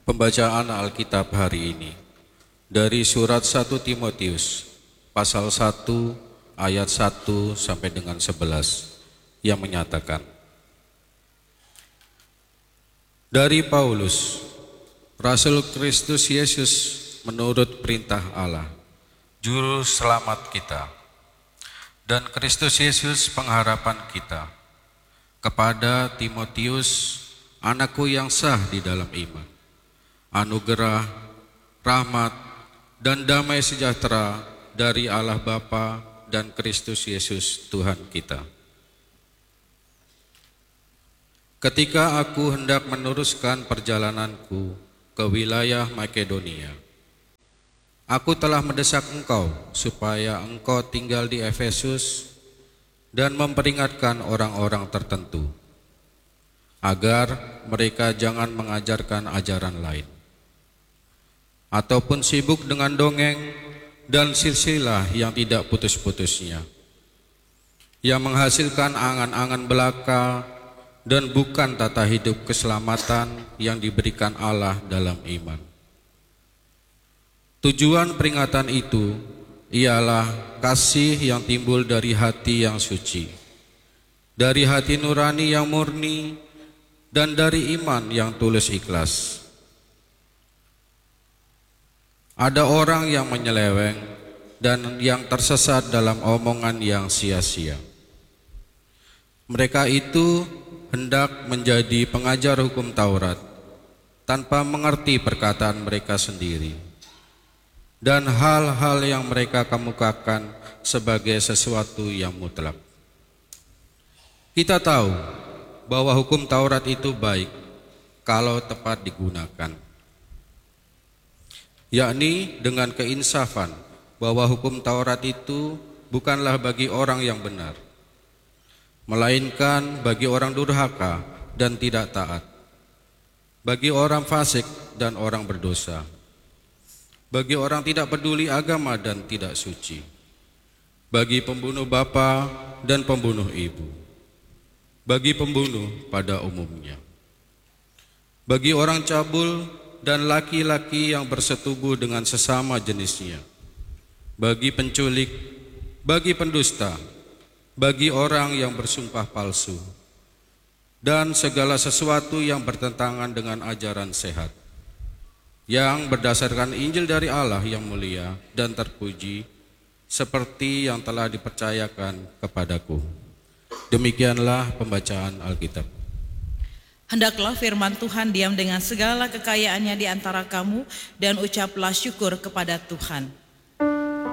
Pembacaan Alkitab hari ini dari surat 1 Timotius pasal 1 ayat 1 sampai dengan 11 yang menyatakan, dari Paulus, Rasul Kristus Yesus menurut perintah Allah, Juru Selamat kita, dan Kristus Yesus pengharapan kita, kepada Timotius, anakku yang sah di dalam iman, anugerah, rahmat, dan damai sejahtera dari Allah Bapa dan Kristus Yesus Tuhan kita. Ketika aku hendak meneruskan perjalananku ke wilayah Makedonia, aku telah mendesak engkau supaya engkau tinggal di Efesus dan memperingatkan orang-orang tertentu, agar mereka jangan mengajarkan ajaran lain, ataupun sibuk dengan dongeng dan silsilah yang tidak putus-putusnya, yang menghasilkan angan-angan belaka dan bukan tata hidup keselamatan yang diberikan Allah dalam iman. Tujuan peringatan itu ialah kasih yang timbul dari hati yang suci, dari hati nurani yang murni, dan dari iman yang tulus ikhlas. Ada orang yang menyeleweng dan yang tersesat dalam omongan yang sia-sia. Mereka itu hendak menjadi pengajar hukum Taurat tanpa mengerti perkataan mereka sendiri, dan hal-hal yang mereka kemukakan sebagai sesuatu yang mutlak. Kita tahu bahwa hukum Taurat itu baik kalau tepat digunakan, yakni dengan keinsafan bahwa hukum Taurat itu bukanlah bagi orang yang benar, melainkan bagi orang durhaka dan tidak taat, bagi orang fasik dan orang berdosa, bagi orang tidak peduli agama dan tidak suci, bagi pembunuh bapa dan pembunuh ibu, bagi pembunuh pada umumnya, bagi orang cabul dan laki-laki yang bersetubuh dengan sesama jenisnya, bagi penculik, bagi pendusta, bagi orang yang bersumpah palsu, dan segala sesuatu yang bertentangan dengan ajaran sehat, yang berdasarkan Injil dari Allah yang mulia dan terpuji, seperti yang telah dipercayakan kepadaku. Demikianlah pembacaan Alkitab. Hendaklah firman Tuhan diam dengan segala kekayaannya di antara kamu, dan ucaplah syukur kepada Tuhan.